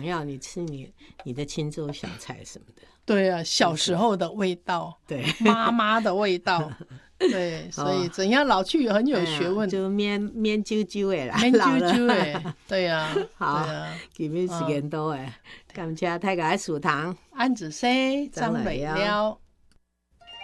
要你吃你的青州小菜什么的。 对啊，小时候的味道， 对， 妈妈的味道。对，所以怎样老去很有学问， 就面啾啾的啦， 面啾啾的，对啊， 好， 对啊， 今日时间到诶，感谢大家的收听， 安子生张磊了。